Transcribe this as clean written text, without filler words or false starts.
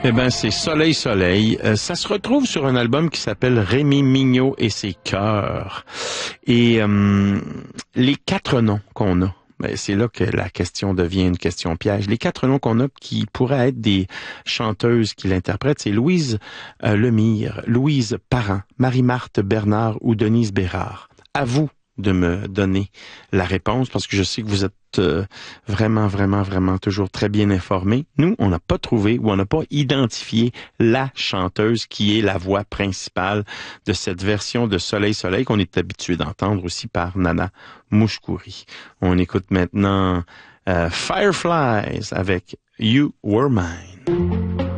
Eh ben, c'est Soleil Soleil. Ça se retrouve sur un album qui s'appelle Rémi Mignot et ses chœurs. Et les 4 noms qu'on a, ben, c'est là que la question devient une question piège. Les 4 noms qu'on a qui pourraient être des chanteuses qui l'interprètent, c'est Louise Lemire, Louise Parent, Marie-Marthe Bernard ou Denise Bérard. À vous de me donner la réponse parce que je sais que vous êtes vraiment toujours très bien informés. Nous, on n'a pas trouvé ou on n'a pas identifié la chanteuse qui est la voix principale de cette version de Soleil Soleil qu'on est habitué d'entendre aussi par Nana Mouskouri. On écoute maintenant Fireflies avec You Were Mine.